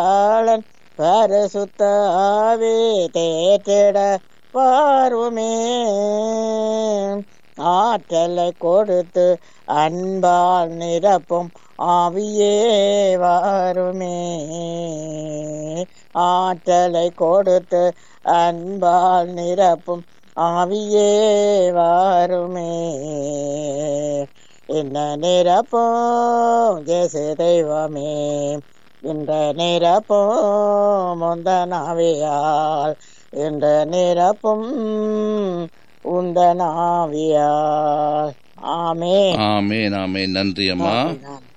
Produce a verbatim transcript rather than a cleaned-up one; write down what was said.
ஆளன் பரிசுத்த ஆவி தேற்றிட வாருமே. ஆற்றலை கொடுத்து அன்பால் நிரப்பும் ஆவியே வாருமே. ஆற்றலை கொடுத்து அன்பால் நிரப்பும் ஆவியே வாருமே. இந்த நிரப்பும் ஜேசு தெய்வமே, இந்த நிரப்பும் முந்தனாவியால், இந்த நிரப்பும் உந்தனாவியால். ஆமே ஆமேன் ஆமேன். நன்றி அம்மா. ஆமென்.